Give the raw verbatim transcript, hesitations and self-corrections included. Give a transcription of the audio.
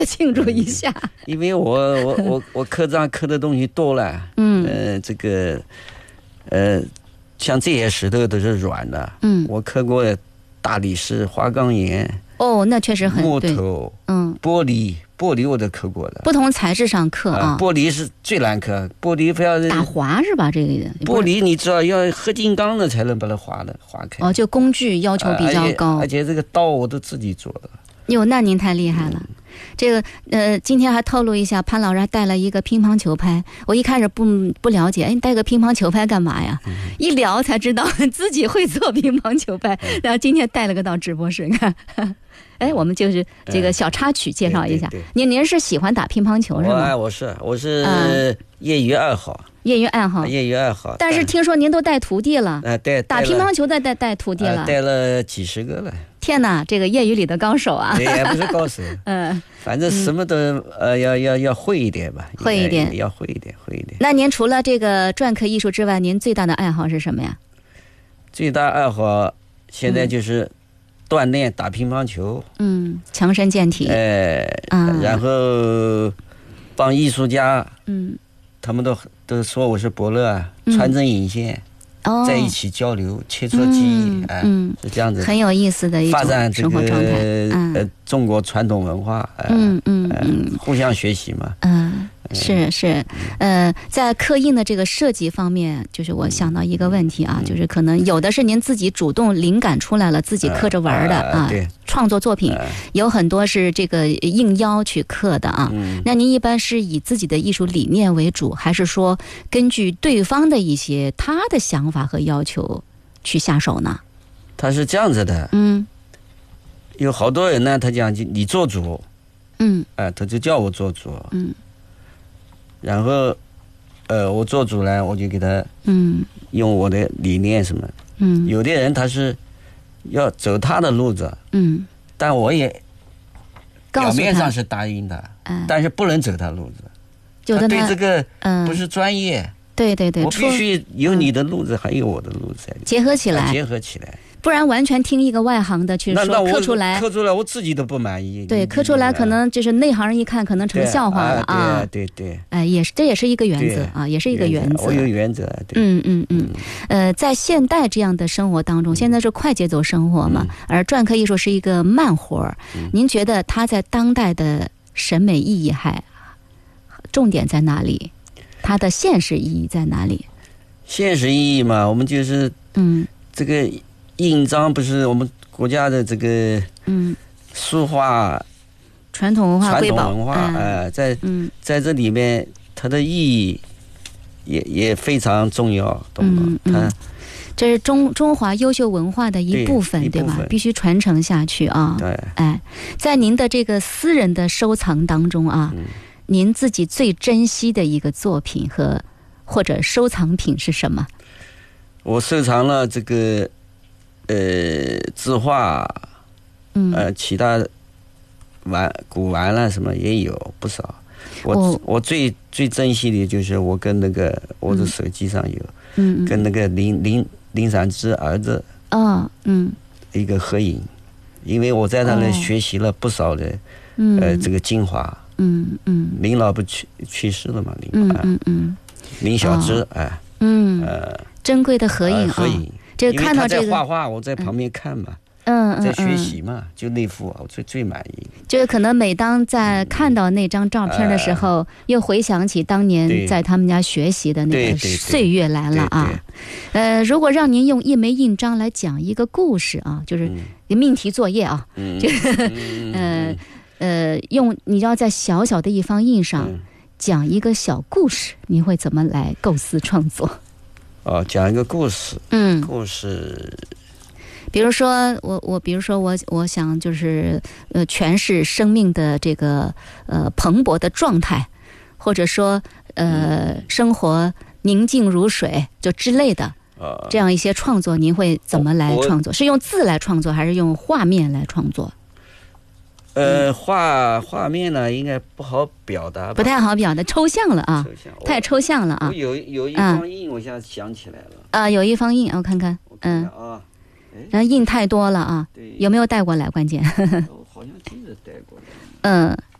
庆祝一下。 因为我我我我刻章刻的东西多了，嗯，呃，这个呃，像这些石头都是软的，嗯，我刻过大理石、花岗岩， 哦，那确实很木头，嗯，玻璃。玻璃我都刻过的， 不同材质上刻啊。 玻璃是最难刻，玻璃非要打滑是吧？这个玻璃你知道要合金钢的才能把它划的划开。 哦，就工具要求比较高， 而且, 而且这个刀我都自己做的。 哟，那您太厉害了。嗯、这个呃，今天还透露一下，潘老师还带了一个乒乓球拍。我一开始不不了解，哎，你带个乒乓球拍干嘛呀？嗯、一聊才知道自己会做乒乓球拍，嗯、然后今天带了个到直播室看。哎，我们就是这个小插曲介绍一下。您、嗯、您是喜欢打乒乓球是吗？ 我是我是业余爱好。嗯、 业余爱好。 业余爱好。 但是听说您都带徒弟了。 呃，带打乒乓球带带带徒弟了。 带了几十个了。 天哪，这个业余里的高手啊！ 也不是高手。嗯。反正什么都、嗯、呃要要要会一点吧。 会一点。 要会一点，会一点。 那您除了这个篆刻艺术之外，您最大的爱好是什么呀？ 最大爱好现在就是、嗯。锻炼打乒乓球， 嗯，强身健体， 哎、呃啊，然后帮艺术家，嗯，他们都都说我是伯乐啊，嗯、穿针引线，哦，在一起交流，切磋技艺，哎、嗯呃，是这样子， 很有意思的一种发展这个嗯、 呃中国传统文化，呃、 嗯嗯嗯、 呃，互相学习嘛， 嗯。是是，呃，在刻印的这个设计方面，就是我想到一个问题啊，嗯、就是可能有的是您自己主动灵感出来了，自己刻着玩的啊， 呃呃、 创作作品、呃，有很多是这个应邀去刻的啊。嗯、那您一般是以自己的艺术理念为主，还是说根据对方的一些他的想法和要求去下手呢？ 他是这样子的，嗯，有好多人呢，他讲你做主，嗯，哎、呃，他就叫我做主，嗯。然后，呃，我做主呢，我就给他，嗯，用我的理念什么，嗯，有的人他是要走他的路子，嗯，但我也表面上是答应他，嗯，但是不能走他路子，就他对这个不是专业，嗯、 对对对， 我必须有你的路子，嗯、还有我的路子， 结合起来， 结合起来。 不然完全听一个外行的去说刻出来， 刻出来我自己都不满意。 对，刻出来可能就是内行人一看可能成笑话了啊！ 对对对， 哎，也是这也是一个原则啊，也是一个原则。 我有原则。 嗯嗯嗯，呃，在现代这样的生活当中，现在是快节奏生活嘛，而篆刻艺术是一个慢活。您觉得它在当代的审美意义还重点在哪里？它的现实意义在哪里？ 现实意义嘛，我们就是嗯，这个。印章不是我们国家的这个嗯书画传统文化传统文化哎、呃，在嗯在这里面它的意义也也非常重要，懂吗？嗯嗯， 这是中中华优秀文化的一部分， 对, 对吧？必须传承下去啊！对，哎，在您的这个私人的收藏当中啊，嗯、您自己最珍惜的一个作品和或者收藏品是什么？ 我收藏了这个。呃，字画，嗯，呃，其他玩古玩了什么也有不少。我、哦、我最最珍惜的就是我跟那个我的手机上有，嗯，跟那个林林林散之儿子，哦，嗯，一个合影，因为我在那里学习了不少的，嗯、呃，这个精华，嗯嗯，林老不去去世了嘛，林嗯嗯嗯，林小之哎、哦，嗯，呃， 珍贵的合影啊。合影这看到这个因为他在画画，我在旁边看嘛，嗯，嗯在学习嘛，嗯、就那幅我最最满意。 就是可能每当在看到那张照片的时候，嗯、又回想起当年在他们家学习的那个岁月来了啊。呃，如果让您用一枚印章来讲一个故事啊，就是命题作业啊，嗯、就是呃呃，用你要在小小的一方印上讲一个小故事，您会怎么来构思创作？ 哦，讲一个故事，嗯，故事， 比如说我我比如说我我想就是呃诠释生命的这个呃蓬勃的状态，或者说呃、嗯、生活宁静如水就之类的，呃、这样一些创作，您会怎么来创作？是用字来创作，还是用画面来创作？ 呃，画画面呢，应该不好表达吧， 不太好表达，抽象了啊，抽象太抽象了啊。 我有有一方印，我现在想起来了啊，有一方印，我看看，嗯啊，然后印太多了啊，有没有带过来？关键， 我好像记得带过来。 嗯，